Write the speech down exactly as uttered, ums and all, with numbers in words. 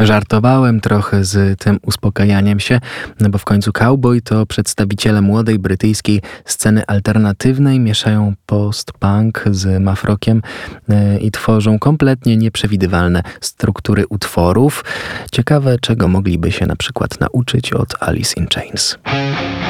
Żartowałem trochę z tym uspokajaniem się, no bo w końcu Cowboy to przedstawiciele młodej brytyjskiej sceny alternatywnej, mieszają post-punk z mafrokiem yy, i tworzą kompletnie nieprzewidywalne struktury utworów. Ciekawe, czego mogliby się na przykład nauczyć od Alice in Chains.